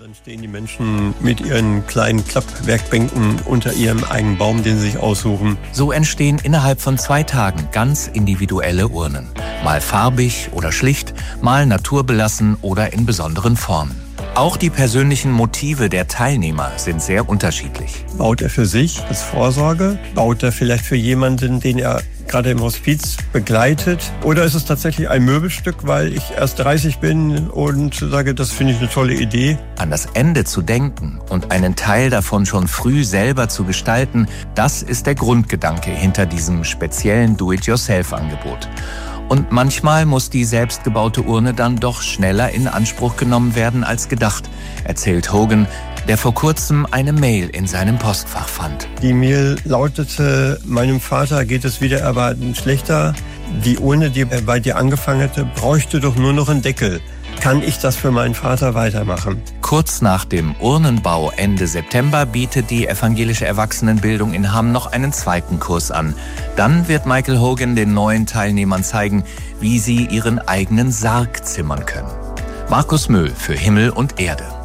Dann stehen die Menschen mit ihren kleinen Klappwerkbänken unter ihrem eigenen Baum, den sie sich aussuchen. So entstehen innerhalb von 2 Tagen ganz individuelle Urnen. Mal farbig oder schlicht, mal naturbelassen oder in besonderen Formen. Auch die persönlichen Motive der Teilnehmer sind sehr unterschiedlich. Baut er für sich als Vorsorge? Baut er vielleicht für jemanden, den er gerade im Hospiz begleitet? Oder ist es tatsächlich ein Möbelstück, weil ich erst 30 bin und sage, das finde ich eine tolle Idee? An das Ende zu denken und einen Teil davon schon früh selber zu gestalten, das ist der Grundgedanke hinter diesem speziellen Do-it-yourself-Angebot. Und manchmal muss die selbstgebaute Urne dann doch schneller in Anspruch genommen werden als gedacht, erzählt Hogan, der vor kurzem eine Mail in seinem Postfach fand. Die Mail lautete: Meinem Vater geht es wieder erwartend schlechter. Die Urne, die er bei dir angefangen hatte, bräuchte doch nur noch einen Deckel. Kann ich das für meinen Vater weitermachen? Kurz nach dem Urnenbau Ende September bietet die evangelische Erwachsenenbildung in Hamm noch einen zweiten Kurs an. Dann wird Michael Hogan den neuen Teilnehmern zeigen, wie sie ihren eigenen Sarg zimmern können. Markus Möhl für Himmel und Erde.